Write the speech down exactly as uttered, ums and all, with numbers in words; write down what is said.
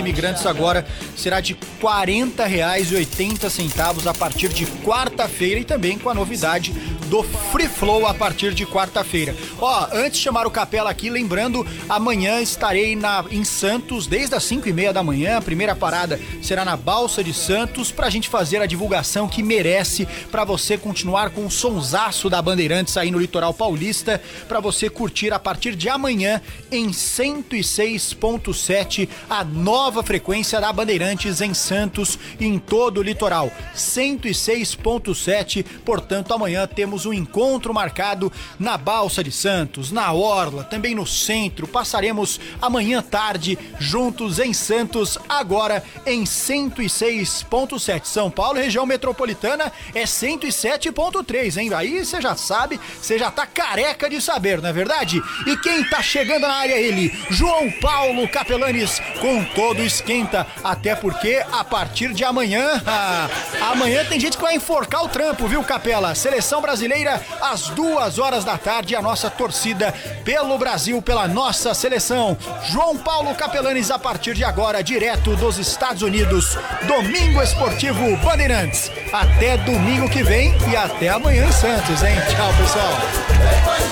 Imigrantes agora será de quarenta reais e oitenta centavos a partir de quarta-feira e também com a novidade do Free Flow a partir de quarta-feira. Ó, antes de chamar o Capela aqui, lembrando, amanhã estarei na, em Santos desde as cinco e meia da manhã. A primeira parada será na Balsa de Santos pra gente fazer a divulgação que merece, pra você continuar com o sonsaço da Bandeirantes aí no litoral paulista, pra você curtir a partir de amanhã em cento e seis ponto sete a nova frequência da Bandeirantes em Santos e em todo o litoral. cento e seis ponto sete, portanto amanhã temos um encontro marcado na Balsa de Santos, na Orla, também no centro. Passaremos amanhã tarde juntos em Santos, agora em cento e seis ponto sete. São Paulo, região metropolitana, é cento e sete ponto três, hein? Aí você já sabe, você já tá careca de saber, não é verdade? E quem tá chegando na área é ele, João Paulo Capelanes, com todo esquenta, até porque a partir de amanhã, ah, amanhã tem gente que vai enforcar o trampo, viu, Capela? Seleção brasileira às duas horas da tarde, a nossa torcida pelo Brasil, pela nossa seleção. João Paulo Capelanes a partir de agora, direto dos Estados Unidos. Domingo Esportivo Bandeirantes. Até domingo que vem e até amanhã em Santos, hein? Tchau, pessoal.